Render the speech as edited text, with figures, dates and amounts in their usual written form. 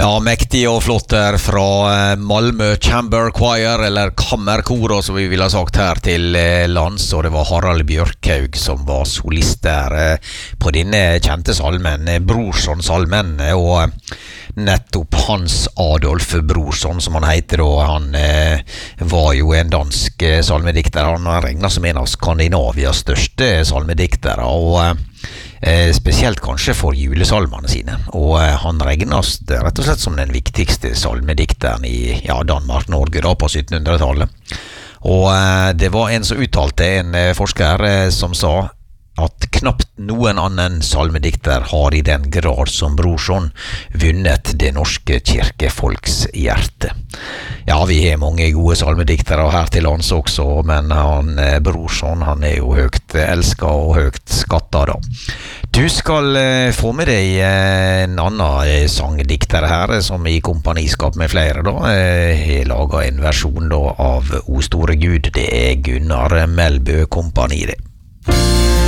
Ja, mektig og flott der fra Malmö Chamber Choir, eller kammerkoro som vi ville ha sagt her til lands, og det var Harald Bjørkhaug som var solist der på denne kjente salmen, Brorson-salmen, og nettopp Hans Adolf Brorson, som han heter da, han var jo en dansk salmedikter, han regnet som en av Skandinavias største salmediktere, og spesielt kanskje for julesalmene sine, og han regnes rett og slett som den viktigste salmedikteren i Danmark, Norge da på 1700-tallet. Og det var en som uttalte, en forsker som sa at knapt noen annen salmedikter har i den grad som Brorson vunnet det norske kirkefolks hjerte. Ja, vi har mange gode salmediktere her til lands også, men Brorson, han er jo høyt elsket og høyt skattet da. Du skal få med deg en annen sangdikter her, som i kompaniskap med flere da, har laget en versjon da av O store Gud. Det er Gunnar Melbø kompani det.